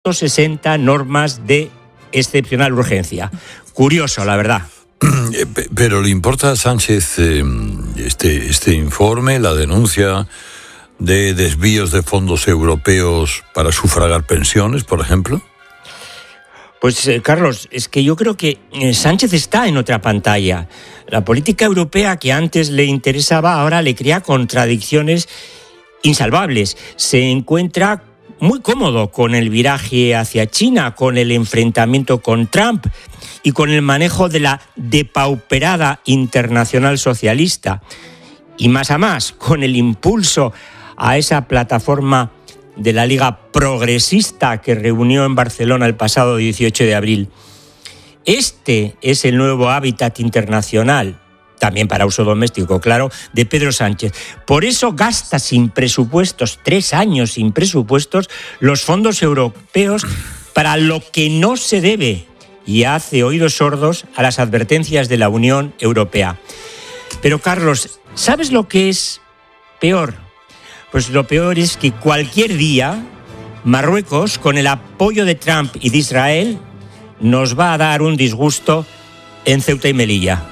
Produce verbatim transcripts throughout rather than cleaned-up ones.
sesenta normas de excepcional urgencia. Curioso, la verdad. Pero le importa a Sánchez eh, este, este informe, la denuncia de desvíos de fondos europeos para sufragar pensiones, por ejemplo. Pues, eh, Carlos, es que yo creo que eh, Sánchez está en otra pantalla. La política europea que antes le interesaba ahora le crea contradicciones insalvables. Se encuentra muy cómodo con el viraje hacia China, con el enfrentamiento con Trump y con el manejo de la depauperada internacional socialista. Y más a más, con el impulso a esa plataforma de la Liga Progresista que reunió en Barcelona el pasado dieciocho de abril. Este es el nuevo hábitat internacional, también para uso doméstico, claro, de Pedro Sánchez. Por eso gasta sin presupuestos, tres años sin presupuestos, los fondos europeos para lo que no se debe y hace oídos sordos a las advertencias de la Unión Europea. Pero, Carlos, ¿sabes lo que es peor? Pues lo peor es que cualquier día Marruecos, con el apoyo de Trump y de Israel, nos va a dar un disgusto en Ceuta y Melilla.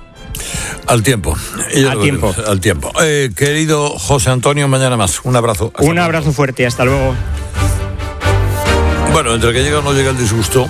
Al tiempo. Al tiempo. Al tiempo. Eh, querido José Antonio, mañana más. Un abrazo. Un abrazo luego. Fuerte. Hasta luego. Bueno, entre que llega o no llega el disgusto,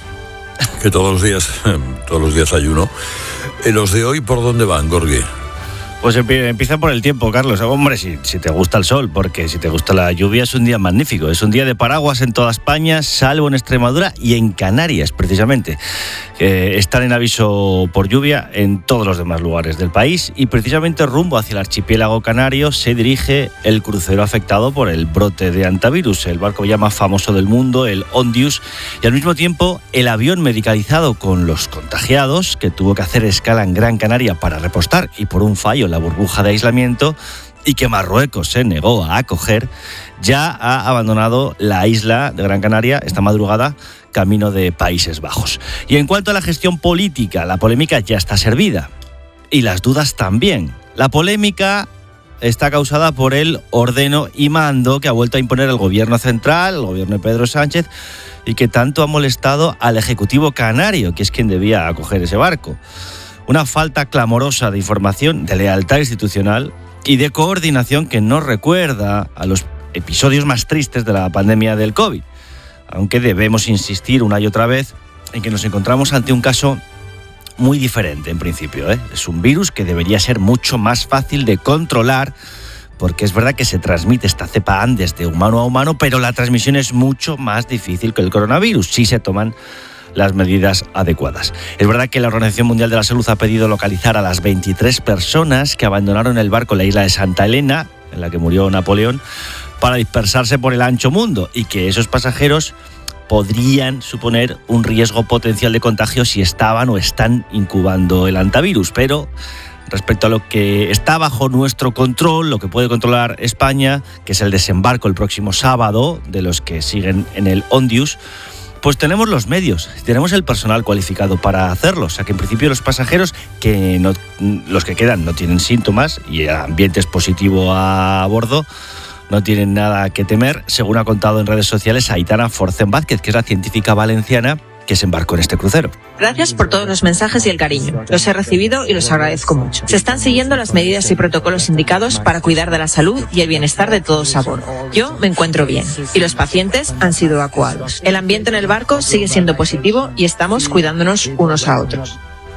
que todos los días, todos los días hay uno. Eh, los de hoy, ¿por dónde van, Gorgui? Pues empieza por el tiempo, Carlos. Hombre, si, si te gusta el sol, porque si te gusta la lluvia es un día magnífico. Es un día de paraguas en toda España, salvo en Extremadura y en Canarias, precisamente. Eh, están en aviso por lluvia en todos los demás lugares del país y precisamente rumbo hacia el archipiélago canario se dirige el crucero afectado por el brote de hantavirus, el barco ya más famoso del mundo, el Ondius, y al mismo tiempo el avión medicalizado con los contagiados, que tuvo que hacer escala en Gran Canaria para repostar y por un fallo la burbuja de aislamiento y que Marruecos se negó a acoger, ya ha abandonado la isla de Gran Canaria esta madrugada camino de Países Bajos. Y en cuanto a la gestión política, la polémica ya está servida y las dudas también. La polémica está causada por el ordeno y mando que ha vuelto a imponer el gobierno central, el gobierno de Pedro Sánchez, y que tanto ha molestado al Ejecutivo canario, que es quien debía acoger ese barco. Una falta clamorosa de información, de lealtad institucional y de coordinación que nos recuerda a los episodios más tristes de la pandemia del COVID. Aunque debemos insistir una y otra vez en que nos encontramos ante un caso muy diferente en principio, ¿eh? Es un virus que debería ser mucho más fácil de controlar, porque es verdad que se transmite esta cepa Andes de humano a humano, pero la transmisión es mucho más difícil que el coronavirus si se toman las medidas adecuadas. Es verdad que la Organización Mundial de la Salud ha pedido localizar a las veintitrés personas que abandonaron el barco en la isla de Santa Elena, en la que murió Napoleón, para dispersarse por el ancho mundo, y que esos pasajeros podrían suponer un riesgo potencial de contagio si estaban o están incubando el hantavirus. Pero respecto a lo que está bajo nuestro control, lo que puede controlar España, que es el desembarco el próximo sábado de los que siguen en el Ondius, pues tenemos los medios, tenemos el personal cualificado para hacerlo. O sea que en principio los pasajeros, que no, los que quedan no tienen síntomas y el ambiente es positivo a bordo, no tienen nada que temer, según ha contado en redes sociales Aitana Forcén Vázquez, que es la científica valenciana que se embarcó en este crucero. Gracias por todos los mensajes y el cariño. Los he recibido y los agradezco mucho. Se están siguiendo las medidas y protocolos indicados para cuidar de la salud y el bienestar de todos a bordo. Yo me encuentro bien y los pacientes han sido evacuados. El ambiente en el barco sigue siendo positivo y estamos cuidándonos unos a otros.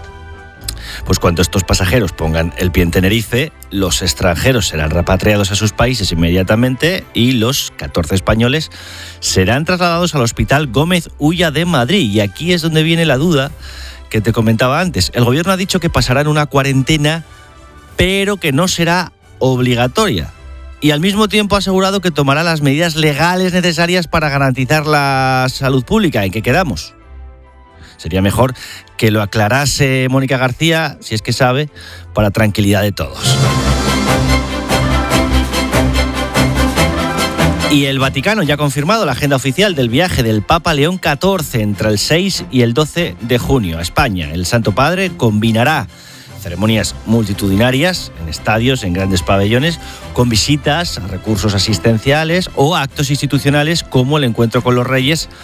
Pues cuando estos pasajeros pongan el pie en Tenerife, los extranjeros serán repatriados a sus países inmediatamente y los catorce españoles serán trasladados al Hospital Gómez Ulla de Madrid. Y aquí es donde viene la duda que te comentaba antes. El gobierno ha dicho que pasarán una cuarentena, pero que no será obligatoria. Y al mismo tiempo ha asegurado que tomará las medidas legales necesarias para garantizar la salud pública. ¿En qué quedamos? Sería mejor que lo aclarase Mónica García, si es que sabe, para tranquilidad de todos. Y el Vaticano ya ha confirmado la agenda oficial del viaje del Papa León catorce entre el seis y el doce de junio a España. El Santo Padre combinará ceremonias multitudinarias en estadios, en grandes pabellones, con visitas a recursos asistenciales o actos institucionales como el encuentro con los reyes